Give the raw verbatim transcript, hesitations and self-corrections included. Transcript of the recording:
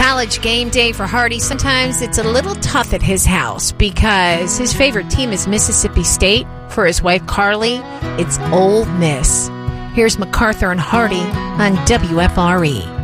college game day for Hardy. Sometimes it's a little tough at his house because his favorite team is Mississippi State. For his wife, Carly, it's Ole Miss. Here's MacArthur and Hardy on W F R E.